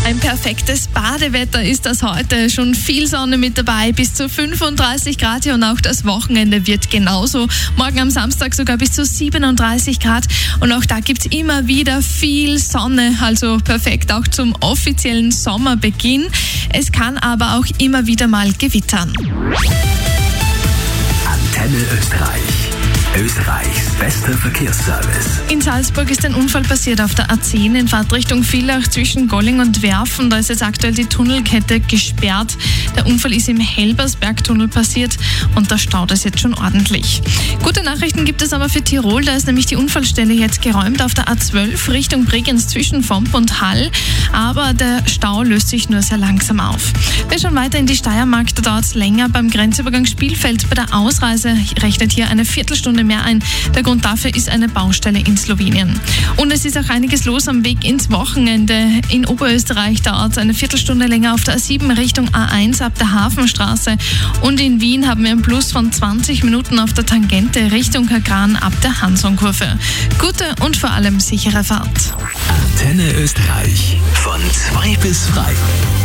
Ein perfektes Badewetter ist das heute. Schon viel Sonne mit dabei, bis zu 35 Grad hier und auch das Wochenende wird genauso. Morgen am Samstag sogar bis zu 37 Grad und auch da gibt es immer wieder viel Sonne, also perfekt auch zum offiziellen Sommerbeginn. Es kann aber auch immer wieder mal gewittern. Antenne Österreich. Österreichs bester Verkehrsservice. In Salzburg ist ein Unfall passiert auf der A10 in Fahrtrichtung Villach zwischen Golling und Werfen. Da ist jetzt aktuell die Tunnelkette gesperrt. Der Unfall ist im Helbersbergtunnel passiert und da staut es jetzt schon ordentlich. Gute Nachrichten gibt es aber für Tirol. Da ist nämlich die Unfallstelle jetzt geräumt auf der A12 Richtung Bregenz zwischen Vomp und Hall. Aber der Stau löst sich nur sehr langsam auf. Wer schon weiter in die Steiermark, da dauert es länger. Beim Grenzübergang Spielfeld bei der Ausreise rechnet hier eine Viertelstunde mehr ein. Der Grund dafür ist eine Baustelle in Slowenien. Und es ist auch einiges los am Weg ins Wochenende. In Oberösterreich dauert es eine Viertelstunde länger auf der A7 Richtung A1 ab der Hafenstraße. Und in Wien haben wir einen Plus von 20 Minuten auf der Tangente Richtung Kagran ab der Hansonkurve. Gute und vor allem sichere Fahrt. Antenne Österreich. Von 2 bis 3.